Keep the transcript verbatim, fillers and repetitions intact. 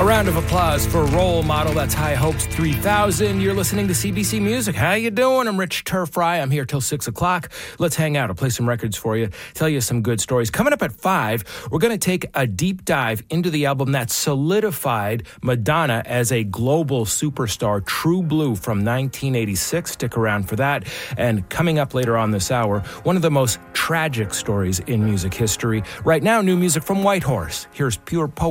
A round of applause for Role Model. That's High Hopes three thousand. You're listening to C B C Music. How you doing? I'm Rich Turfry. I'm here till six o'clock. Let's hang out. I'll play some records for you, tell you some good stories. Coming up at five, we're going to take a deep dive into the album that solidified Madonna as a global superstar, True Blue from nineteen eighty-six. Stick around for that. And coming up later on this hour, one of the most tragic stories in music history. Right now, new music from Whitehorse. Here's Pure Poetry.